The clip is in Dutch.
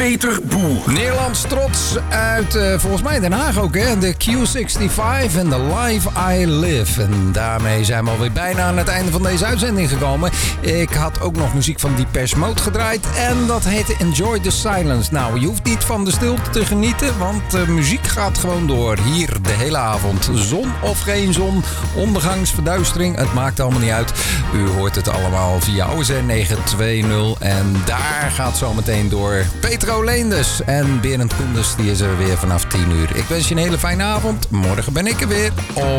Peter Boer. Nederlands trots uit volgens mij Den Haag ook, hè? De Q65 en The Life I Live. En daarmee zijn we alweer bijna aan het einde van deze uitzending gekomen. Ik had ook nog muziek van Depeche Mode gedraaid en dat heette Enjoy the Silence. Nou, je hoeft niet van de stilte te genieten, want de muziek gaat gewoon door. Hier de hele avond. Zon of geen zon, ondergangsverduistering, het maakt allemaal niet uit. U hoort het allemaal via OZ 920 en daar gaat zometeen door Petro Leenders. En Berend Koenders, die is er weer vanaf 10 uur. Ik wens je een hele fijne avond. Morgen ben ik er weer.